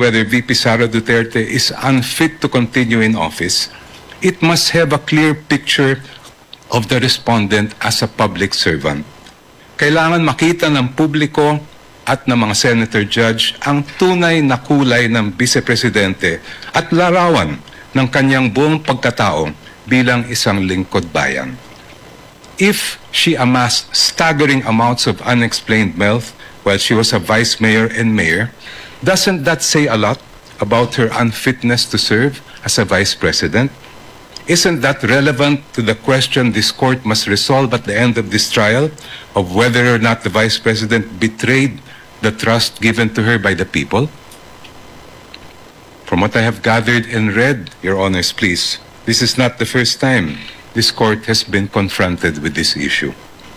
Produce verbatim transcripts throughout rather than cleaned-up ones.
whether V P Sara Duterte is unfit to continue in office, it must have a clear picture of the respondent as a public servant. Kailangan makita ng publiko at ng mga senator judge ang tunay na kulay ng vice-presidente at larawan ng kanyang buong pagkatao bilang isang lingkod bayan. If she amassed staggering amounts of unexplained wealth while she was a vice mayor and mayor, doesn't that say a lot about her unfitness to serve as a vice president? Isn't that relevant to the question this court must resolve at the end of this trial of whether or not the vice president betrayed the trust given to her by the people? From what I have gathered and read, Your Honors, please, this is not the first time this court has been confronted with this issue.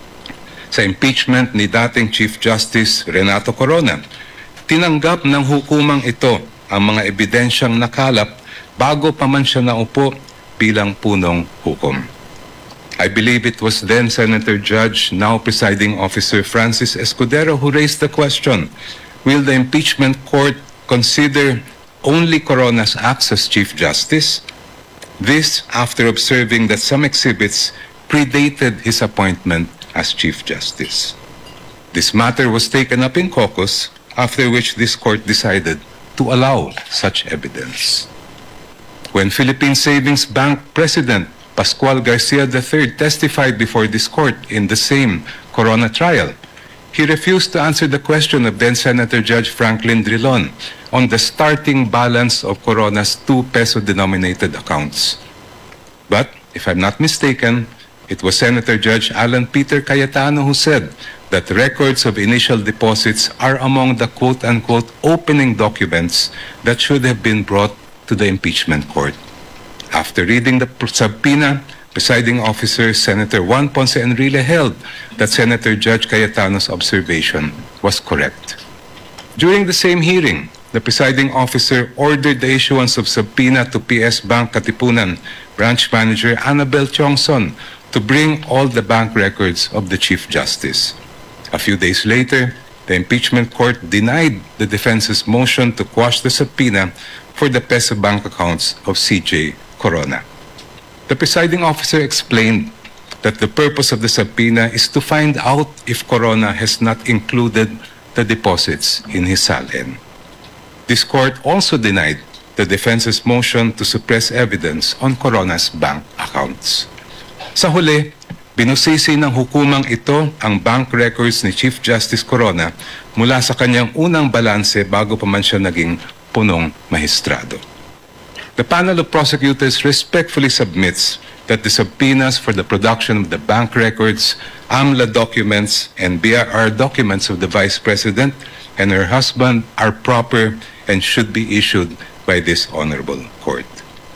Sa impeachment ni dating Chief Justice Renato Corona, tinanggap ng hukumang ito ang mga ebidensyang nakalap bago pa man siya naupo bilang punong hukom. I believe it was then Senator Judge, now presiding officer Francis Escudero, who raised the question, will the impeachment court consider only Corona's acts as Chief Justice? This after observing that some exhibits predated his appointment as Chief Justice. This matter was taken up in caucus, after which this court decided to allow such evidence. When Philippine Savings Bank President Pascual Garcia the third testified before this court in the same Corona trial, he refused to answer the question of then-Senator Judge Franklin Drilon on the starting balance of Corona's two peso-denominated accounts. But, if I'm not mistaken, it was Senator Judge Alan Peter Cayetano who said that records of initial deposits are among the quote-unquote opening documents that should have been brought to the impeachment court. After reading the subpoena, presiding officer Senator Juan Ponce Enrile held that Senator Judge Cayetano's observation was correct. During the same hearing, the presiding officer ordered the issuance of subpoena to P S Bank Katipunan branch manager Annabel Chongson to bring all the bank records of the Chief Justice. A few days later, the impeachment court denied the defense's motion to quash the subpoena for the peso bank accounts of C J Corona. The presiding officer explained that the purpose of the subpoena is to find out if Corona has not included the deposits in his salin. This court also denied the defense's motion to suppress evidence on Corona's bank accounts. Sa huli, binusisi ng hukumang ito ang bank records ni Chief Justice Corona mula sa kanyang unang balanse bago pa man siya naging punong mahistrado. The panel of prosecutors respectfully submits that the subpoenas for the production of the bank records, AMLA documents, and B R R documents of the Vice President and her husband are proper and should be issued by this honorable court.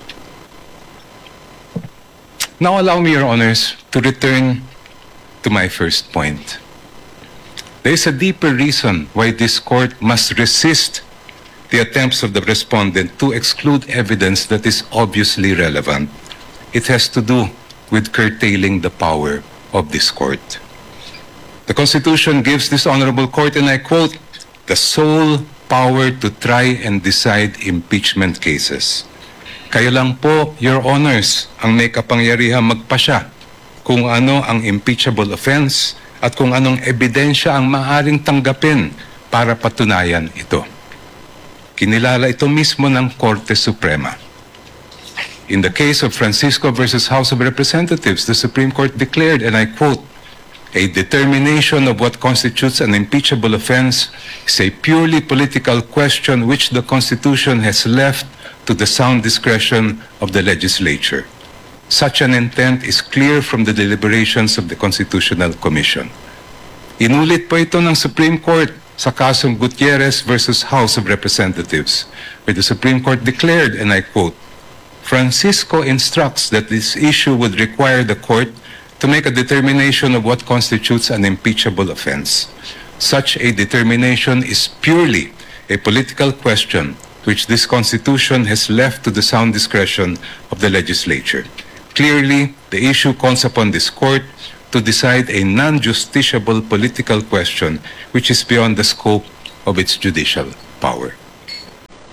Now allow me, Your Honors, to return to my first point. There is a deeper reason why this court must resist the attempts of the respondent to exclude evidence that is obviously relevant. It has to do with curtailing the power of this court. The Constitution gives this honorable court, and I quote, the sole power to try and decide impeachment cases. Kayo lang po, Your Honors, ang may kapangyarihang magpasya kung ano ang impeachable offense at kung anong ebidensya ang maaaring tanggapin para patunayan ito. Kinilala ito mismo ng Korte Suprema. In the case of Francisco versus House of Representatives, the Supreme Court declared, and I quote, a determination of what constitutes an impeachable offense is a purely political question which the Constitution has left to the sound discretion of the legislature. Such an intent is clear from the deliberations of the Constitutional Commission. Inulit pa ito ng Supreme Court sa kasong Gutierrez versus House of Representatives, where the Supreme Court declared, and I quote, Francisco instructs that this issue would require the court to make a determination of what constitutes an impeachable offense. Such a determination is purely a political question which this Constitution has left to the sound discretion of the legislature. Clearly, the issue calls upon this court to decide a non-justiciable political question which is beyond the scope of its judicial power.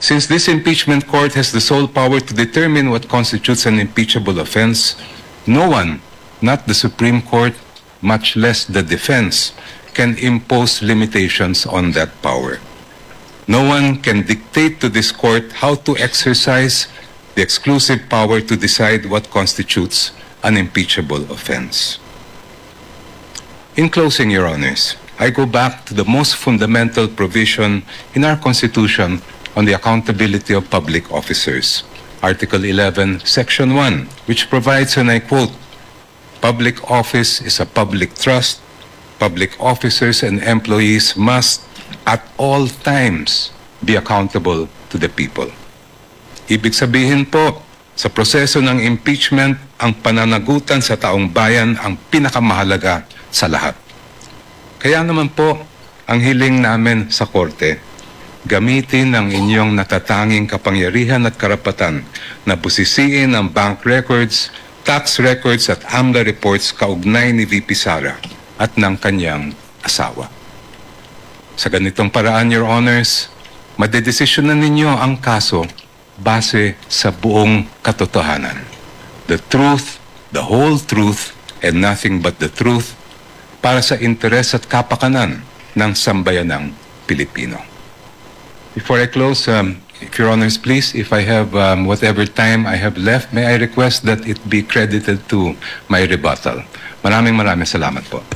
Since this impeachment court has the sole power to determine what constitutes an impeachable offense, no one, not the Supreme Court, much less the defense, can impose limitations on that power. No one can dictate to this court how to exercise the exclusive power to decide what constitutes an impeachable offense. In closing, Your Honors, I go back to the most fundamental provision in our Constitution on the accountability of public officers, Article eleven, Section one, which provides, and I quote, "Public office is a public trust. Public officers and employees must at all times be accountable to the people." Ibig sabihin po, sa proseso ng impeachment, ang pananagutan sa taong bayan ang pinakamahalaga sa lahat. Kaya naman po, ang hiling namin sa Korte, gamitin ang inyong natatanging kapangyarihan at karapatan na busisiin ang bank records, tax records at AMLA reports kaugnay ni V P Sara at ng kanyang asawa. Sa ganitong paraan, Your Honors, madedesisyonan ninyo ang kaso base sa buong katotohanan. The truth, the whole truth, and nothing but the truth para sa interes at kapakanan ng sambayanang Pilipino. Before I close, um, if Your Honors, please, if I have um, whatever time I have left, may I request that it be credited to my rebuttal. Maraming maraming salamat po.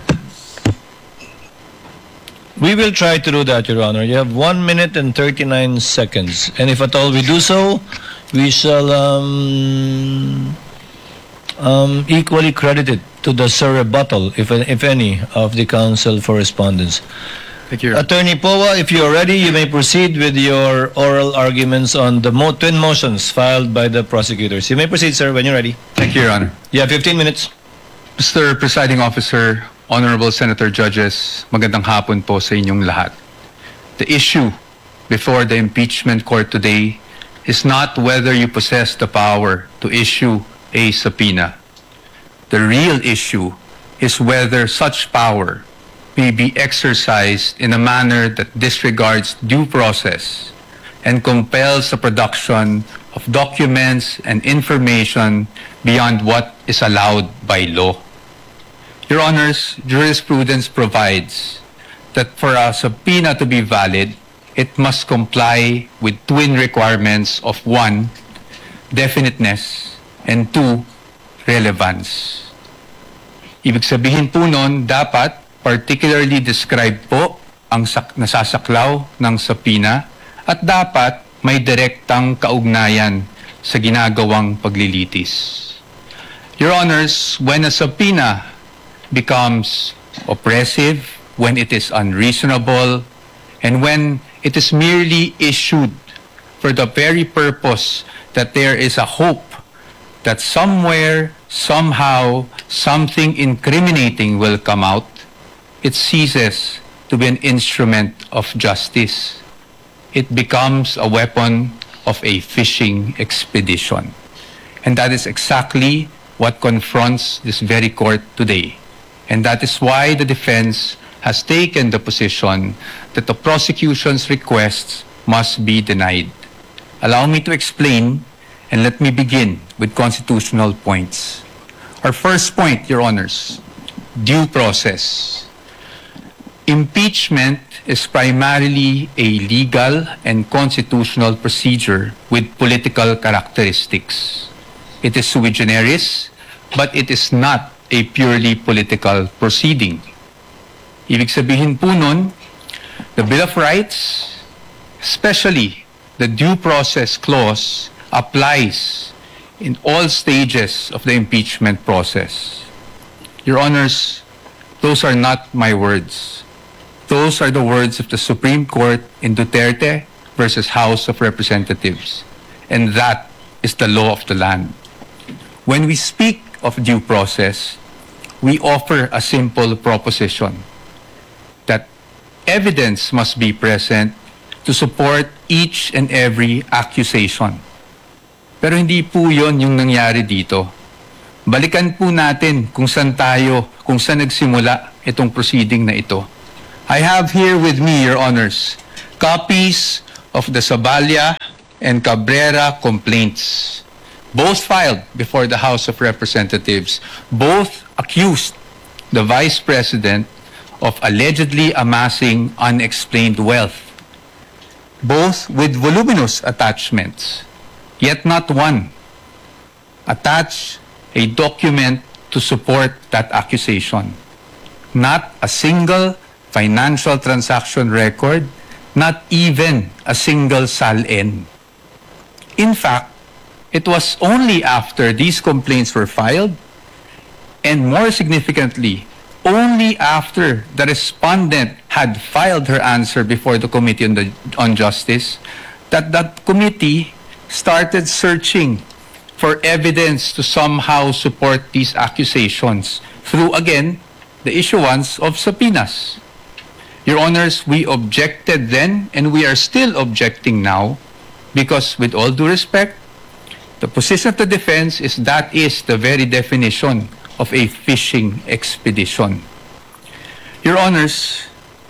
We will try to do that, Your Honor. You have one minute and thirty-nine seconds. And if at all we do so, we shall um, um, equally credit it to the sir rebuttal, if, if any, of the Council for Respondents. Thank you. Attorney Powa, if you are ready, you may proceed with your oral arguments on the mo twin motions filed by the prosecutors. You may proceed, sir, when you're ready. Thank you, Your Honor. You have fifteen minutes. Mister Presiding Officer, Honorable Senator Judges, magandang hapon po sa inyong lahat. The issue before the impeachment court today is not whether you possess the power to issue a subpoena. The real issue is whether such power may be exercised in a manner that disregards due process and compels the production of documents and information beyond what is allowed by law. Your Honors, jurisprudence provides that for a subpoena to be valid, it must comply with twin requirements of one, definiteness, and two, relevance. Ibig sabihin po nun, dapat particularly described po ang nasasaklaw ng subpoena at dapat may direktang kaugnayan sa ginagawang paglilitis. Your Honors, when a subpoena becomes oppressive, when it is unreasonable, and when it is merely issued for the very purpose that there is a hope that somewhere, somehow, something incriminating will come out, it ceases to be an instrument of justice. It becomes a weapon of a fishing expedition. And that is exactly what confronts this very court today. And that is why the defense has taken the position that the prosecution's requests must be denied. Allow me to explain, and let me begin with constitutional points. Our first point, Your Honors, due process. Impeachment is primarily a legal and constitutional procedure with political characteristics. It is sui generis, but it is not a purely political proceeding. Ibig sabihin po nun, the Bill of Rights, especially the due process clause, applies in all stages of the impeachment process. Your Honors, those are not my words. Those are the words of the Supreme Court in Duterte versus House of Representatives. And that is the law of the land. When we speak of due process, we offer a simple proposition that evidence must be present to support each and every accusation. Pero hindi po yon yung nangyari dito. Balikan po natin kung saan tayo, kung saan nagsimula itong proceeding na ito. I have here with me, Your Honors, copies of the Sabalia and Cabrera complaints, both filed before the House of Representatives, both accused the Vice President of allegedly amassing unexplained wealth, both with voluminous attachments, yet not one attached a document to support that accusation. Not a single financial transaction record, not even a single S A L-N. In fact, it was only after these complaints were filed, and more significantly, only after the respondent had filed her answer before the Committee on, the, on Justice, that that committee started searching for evidence to somehow support these accusations through, again, the issuance of subpoenas. Your Honors, we objected then and we are still objecting now because, with all due respect, the position of the defense is that is the very definition of a fishing expedition. Your Honors,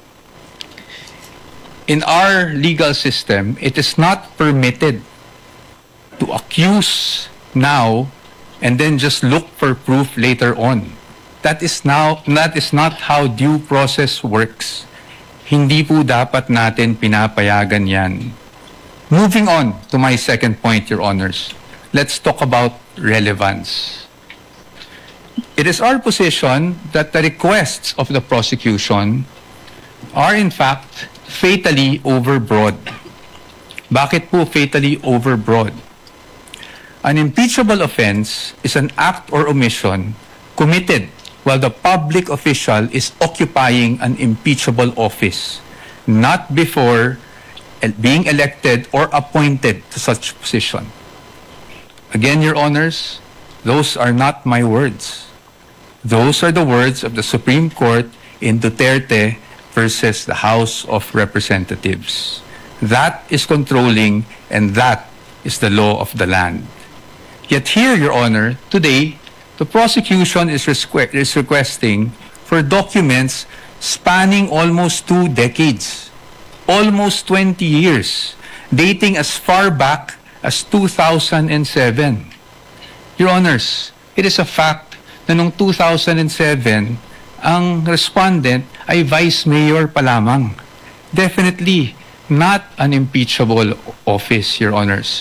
in our legal system, it is not permitted to accuse now and then just look for proof later on. That is now that is not how due process works. Hindi po dapat natin pinapayagan yan. Moving on to my second point, Your Honors. Let's talk about relevance. It is our position that the requests of the prosecution are in fact fatally overbroad. Bakit po fatally overbroad? An impeachable offense is an act or omission committed while the public official is occupying an impeachable office, not before being elected or appointed to such position. Again, Your Honors, those are not my words. Those are the words of the Supreme Court in Duterte versus the House of Representatives. That is controlling, and that is the law of the land. Yet here, Your Honor, today, the prosecution is, requ- is requesting for documents spanning almost two decades, almost twenty years, dating as far back as two thousand seven. Your Honors, it is a fact na noong two thousand seven, ang respondent ay vice mayor pa lamang. Definitely not an impeachable office, Your Honors.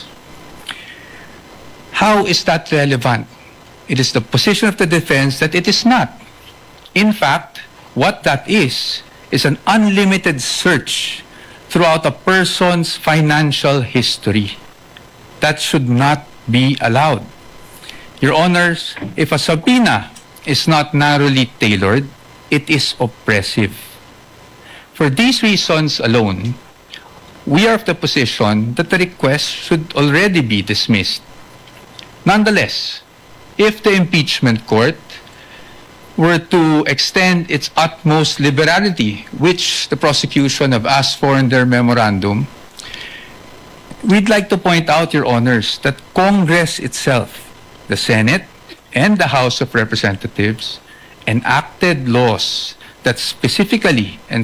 How is that relevant? It is the position of the defense that it is not. In fact, what that is, is an unlimited search throughout a person's financial history. That should not be allowed. Your Honors, if a subpoena is not narrowly tailored, it is oppressive. For these reasons alone, we are of the position that the request should already be dismissed. Nonetheless, if the impeachment court were to extend its utmost liberality, which the prosecution have asked for in their memorandum, we'd like to point out, Your Honors, that Congress itself, the Senate and the House of Representatives, enacted laws that specifically and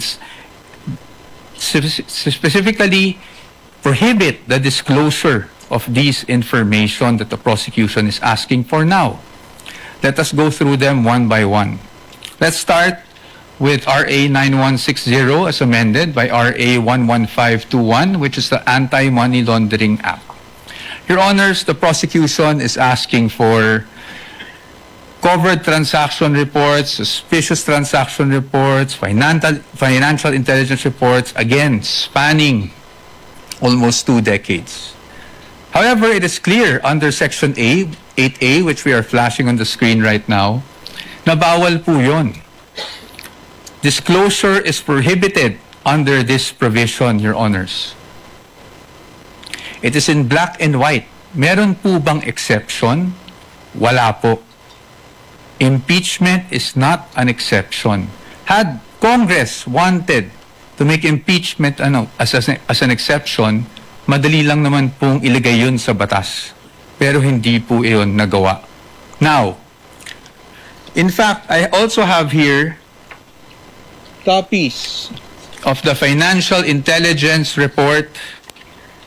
specifically prohibit the disclosure of these information that the prosecution is asking for now. Let us go through them one by one. Let's start with R A nine one six zero as amended by R A one one five two one, which is the Anti-Money Laundering Act. Your Honors, the prosecution is asking for covered transaction reports, suspicious transaction reports, financial, financial intelligence reports, again, spanning almost two decades. However, it is clear under Section A, eight A, which we are flashing on the screen right now, na bawal po yun. Disclosure is prohibited under this provision, Your Honors. It is in black and white. Meron po bang exception? Wala po. Impeachment is not an exception. Had Congress wanted to make impeachment ano, as, as, as an exception, madali lang naman pong ilagay yun sa batas. Pero hindi po iyon nagawa. Now, in fact, I also have here copies of the Financial Intelligence Report